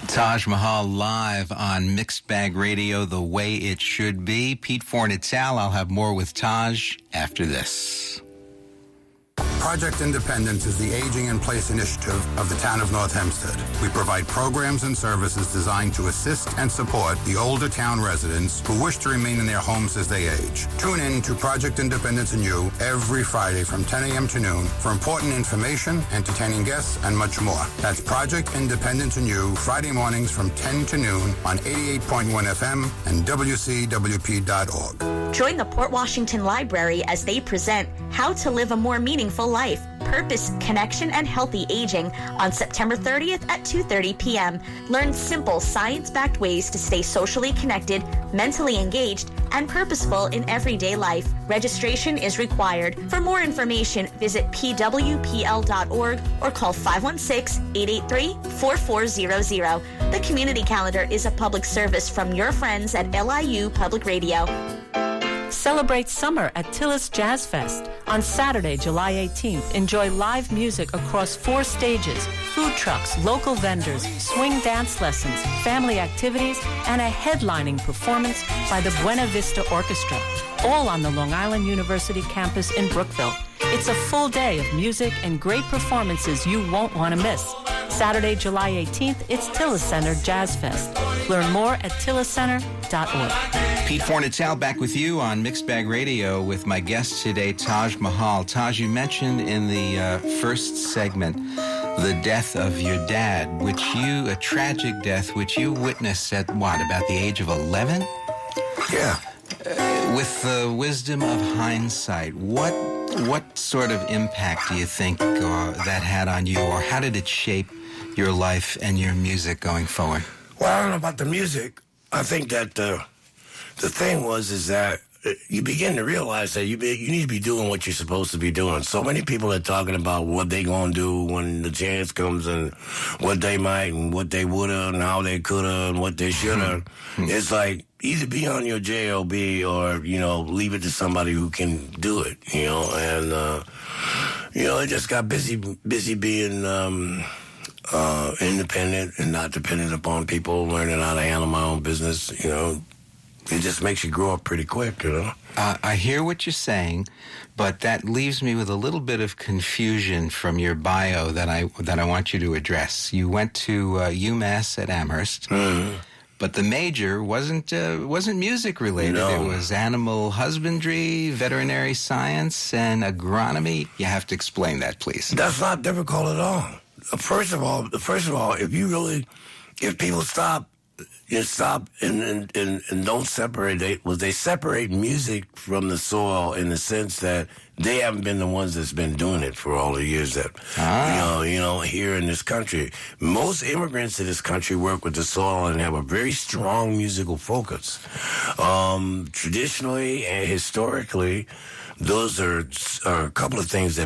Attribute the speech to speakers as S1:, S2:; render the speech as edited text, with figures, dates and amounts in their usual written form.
S1: Taj Mahal live on Mixed Bag Radio, the way it should be. Pete Fornatale, I'll have more with Taj after this.
S2: Project Independence is the Aging in Place initiative of the town of North Hempstead. We provide programs and services designed to assist and support the older town residents who wish to remain in their homes as they age. Tune in to Project Independence and You every Friday from 10 a.m. to noon for important information, entertaining guests, and much more. That's Project Independence and You, Friday mornings from 10 to noon on 88.1 FM and WCWP.org.
S3: Join the Port Washington Library as they present How to Live a More Meaningful Life, Purpose, Connection, and Healthy Aging on September 30th at 2:30 p.m. Learn simple, science-backed ways to stay socially connected, mentally engaged, and purposeful in everyday life. Registration is required. For more information, visit pwpl.org or call 516-883-4400. The community calendar is a public service from your friends at LIU Public Radio.
S4: Celebrate summer at Tillis Jazz Fest. On Saturday, July 18th, enjoy live music across 4 stages, food trucks, local vendors, swing dance lessons, family activities, and a headlining performance by the Buena Vista Orchestra, all on the Long Island University campus in Brookville. It's a full day of music and great performances you won't want to miss. Saturday, July 18th, it's Tillis Center Jazz Fest. Learn more at tilliscenter.org.
S1: Pete Fornatale back with you on Mixed Bag Radio with my guest today, Taj Mahal. Taj, you mentioned in the first segment the death of your dad, a tragic death, which you witnessed at about the age of 11?
S5: Yeah.
S1: With the wisdom of hindsight, what sort of impact do you think that had on you, or how did it shape your life and your music going forward?
S5: Well, I don't know about the music. I think that the thing is that you begin to realize that you need to be doing what you're supposed to be doing. So many people are talking about what they gonna do when the chance comes and what they might and what they woulda and how they coulda and what they shoulda. It's like either be on your JOB or, leave it to somebody who can do it, and, I just got busy being, independent and not dependent upon people, learning how to handle my own business, It just makes you grow up pretty quick,
S1: I hear what you're saying, but that leaves me with a little bit of confusion from your bio that I want you to address. You went to UMass at Amherst, but the major wasn't music related.
S5: No.
S1: It was animal husbandry, veterinary science, and agronomy. You have to explain that, please.
S5: That's not difficult at all. First of all, if people stop and don't separate. They separate music from the soil in the sense that they haven't been the ones that's been doing it for all the years that here in this country. Most immigrants to this country work with the soil and have a very strong musical focus. Traditionally and historically, those are a couple of things that